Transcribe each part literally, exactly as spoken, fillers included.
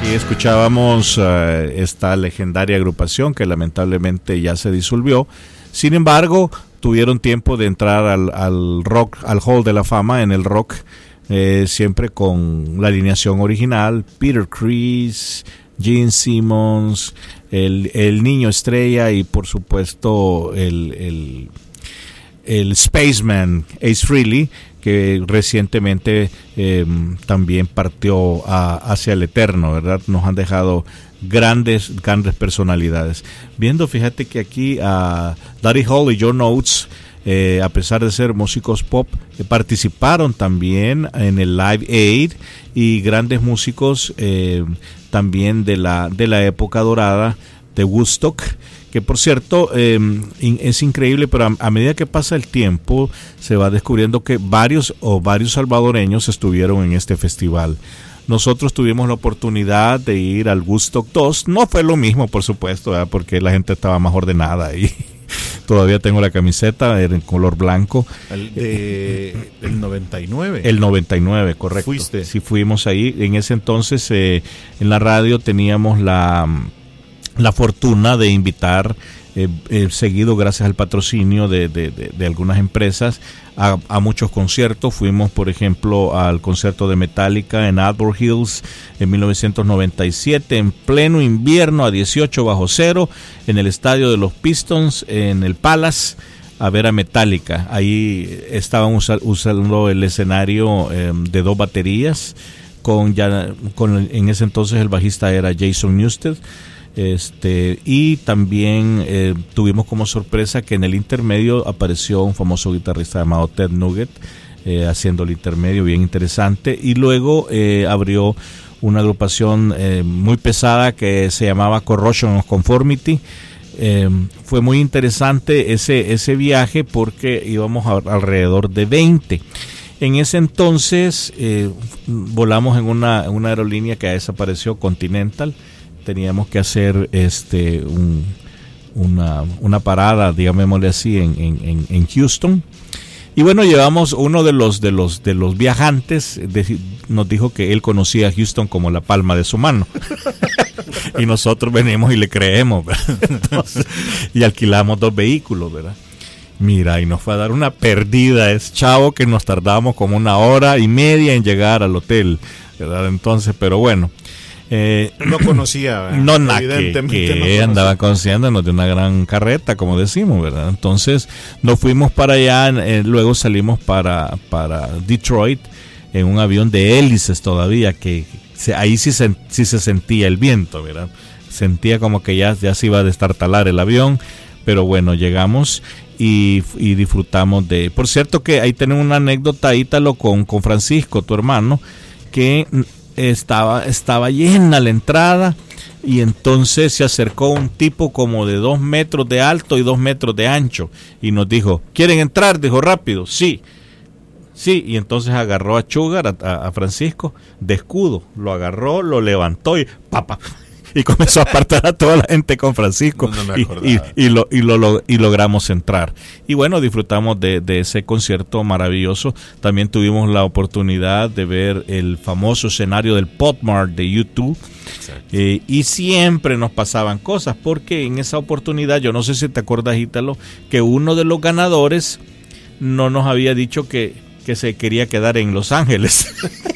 Y escuchábamos uh, esta legendaria agrupación que lamentablemente ya se disolvió. Sin embargo, tuvieron tiempo de entrar al, al rock, al Hall de la Fama en el rock, eh, siempre con la alineación original: Peter Criss, Gene Simmons, el, el niño estrella y por supuesto el, el, el Spaceman Ace Frehley, que recientemente eh, también partió a, hacia el eterno, ¿verdad? Nos han dejado grandes, grandes personalidades. Viendo, fíjate que aquí a uh, Buddy Holly y John Oates, eh, a pesar de ser músicos pop, eh, participaron también en el Live Aid, y grandes músicos eh, también de la, de la época dorada de Woodstock, que por cierto eh, es increíble, pero a, a medida que pasa el tiempo se va descubriendo que varios o varios salvadoreños estuvieron en este festival. Nosotros tuvimos la oportunidad de ir al Woodstock dos, no fue lo mismo por supuesto, ¿verdad? Porque la gente estaba más ordenada y todavía tengo la camiseta, era en color blanco. El de el noventa y nueve. El noventa y nueve, correcto. ¿Fuiste? Sí, fuimos ahí. En ese entonces eh, en la radio teníamos la... la fortuna de invitar eh, eh, seguido, gracias al patrocinio de, de, de, de algunas empresas, a, a muchos conciertos. Fuimos, por ejemplo, al concierto de Metallica en Arbor Hills en mil novecientos noventa y siete, en pleno invierno a dieciocho bajo cero, en el estadio de los Pistons, en el Palace, a ver a Metallica. Ahí estaban usa, usando el escenario eh, de dos baterías, con ya con en ese entonces el bajista era Jason Newsted. Este, y también eh, tuvimos como sorpresa que en el intermedio apareció un famoso guitarrista llamado Ted Nugget, eh, haciendo el intermedio, bien interesante. Y luego eh, abrió una agrupación eh, muy pesada que se llamaba Corrosion of Conformity. Eh, fue muy interesante ese, ese viaje porque íbamos a, alrededor de veinte. En ese entonces eh, volamos en una, en una aerolínea que desapareció, Continental. Teníamos que hacer este un, una, una parada, digámosle así, en, en, en Houston. Y bueno, llevamos uno de los de los de los viajantes, de, nos dijo que él conocía a Houston como la palma de su mano. Y nosotros venimos y le creemos, ¿verdad? Entonces, y alquilamos dos vehículos, ¿verdad? Mira, y nos fue a dar una perdida, es chavo, que nos tardamos como una hora y media en llegar al hotel, ¿verdad? Entonces, pero bueno. Eh, no conocía, no, nada, evidentemente que, que no andaba conociéndonos de una gran carreta, como decimos, ¿verdad? Entonces nos fuimos para allá, eh, luego salimos para, para Detroit en un avión de hélices todavía, que se, ahí sí se, sí se sentía el viento, ¿verdad? Sentía como que ya, ya se iba a destartalar el avión, pero bueno, llegamos y, y disfrutamos de... Por cierto que ahí tenemos una anécdota, Ítalo, con, con Francisco, tu hermano, que... Estaba, estaba llena la entrada, y entonces se acercó un tipo como de dos metros de alto y dos metros de ancho y nos dijo: ¿quieren entrar? Dijo rápido, sí, sí, y entonces agarró a Sugar, a, a Francisco, de escudo, lo agarró, lo levantó y papá, y comenzó a apartar a toda la gente con Francisco, no, no me y, y, y, lo, y, lo, lo, y logramos entrar. Y bueno, disfrutamos de, de ese concierto maravilloso. También tuvimos la oportunidad de ver el famoso escenario del Pop Mart de YouTube, eh, y siempre nos pasaban cosas, porque en esa oportunidad, yo no sé si te acuerdas, Ítalo, que uno de los ganadores no nos había dicho que, que se quería quedar en Los Ángeles.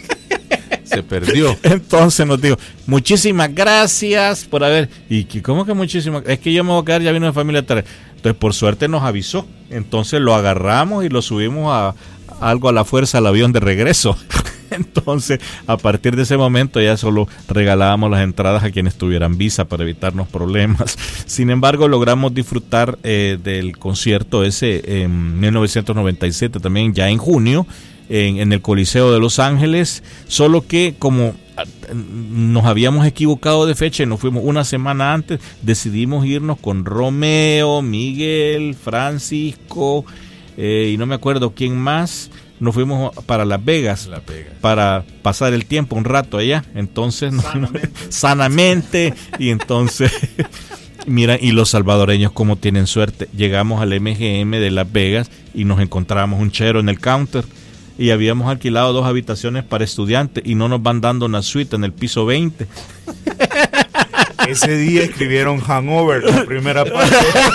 Se perdió. Entonces nos dijo: muchísimas gracias por haber... ¿Y cómo que muchísimas? Es que yo me voy a quedar, ya vino de familia atrás. Entonces por suerte nos avisó. Entonces lo agarramos y lo subimos a, a algo a la fuerza al avión de regreso. Entonces a partir de ese momento ya solo regalábamos las entradas a quienes tuvieran visa para evitarnos problemas. Sin embargo, logramos disfrutar eh, del concierto ese en mil novecientos noventa y siete, también ya en junio, En, en el Coliseo de Los Ángeles, solo que como nos habíamos equivocado de fecha y nos fuimos una semana antes, decidimos irnos con Romeo, Miguel, Francisco eh, y no me acuerdo quién más. Nos fuimos para Las Vegas, Las Vegas para pasar el tiempo un rato allá, entonces sanamente, sanamente y entonces mira, y los salvadoreños como tienen suerte, llegamos al M G M de Las Vegas y nos encontramos un chero en el counter. y habíamos alquilado dos habitaciones para estudiantes y no nos van dando una suite en el piso veinte. Ese día escribieron Hangover, la primera parte.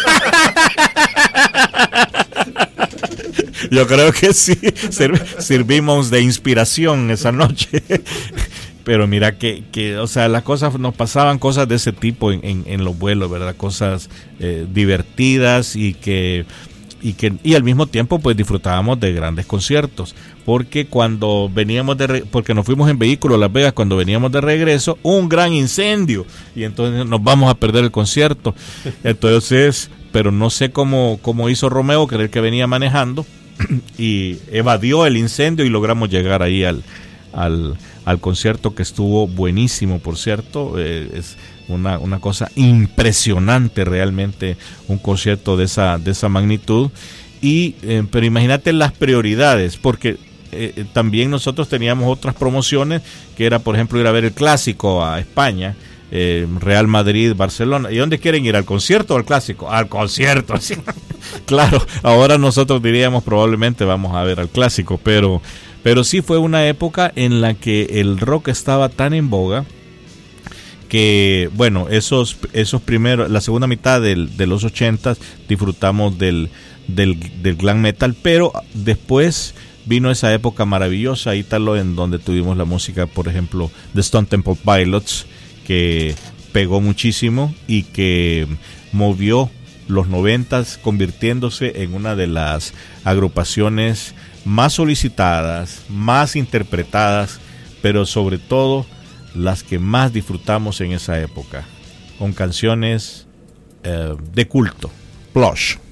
Yo creo que sí, sirv- servimos de inspiración esa noche. Pero mira que, que, o sea, las cosas, nos pasaban cosas de ese tipo en, en, en los vuelos, ¿verdad? Cosas eh, divertidas y que, y que, y al mismo tiempo pues disfrutábamos de grandes conciertos. Porque cuando veníamos de, re- porque nos fuimos en vehículo a Las Vegas, cuando veníamos de regreso, un gran incendio. Y entonces nos vamos a perder el concierto. Entonces, pero no sé cómo, cómo hizo Romeo, que era el que venía manejando, y evadió el incendio y logramos llegar ahí al, al, al concierto, que estuvo buenísimo, por cierto. Eh, es una, una cosa impresionante realmente, un concierto de esa, de esa magnitud. Y eh, pero imagínate las prioridades, porque eh, también nosotros teníamos otras promociones, que era por ejemplo ir a ver el clásico a España, eh, Real Madrid, Barcelona. ¿Y dónde quieren ir? ¿Al concierto o al clásico? Al concierto, sí. Claro, ahora nosotros diríamos probablemente vamos a ver al clásico, pero, pero sí fue una época en la que el rock estaba tan en boga que, bueno, esos, esos primeros, la segunda mitad del, de los ochentas disfrutamos del, del, del glam metal, pero después vino esa época maravillosa, ítalo, en donde tuvimos la música, por ejemplo, de Stone Temple Pilots, que pegó muchísimo y que movió los noventas, convirtiéndose en una de las agrupaciones más solicitadas, más interpretadas, pero sobre todo las que más disfrutamos en esa época, con canciones eh, de culto. Plush.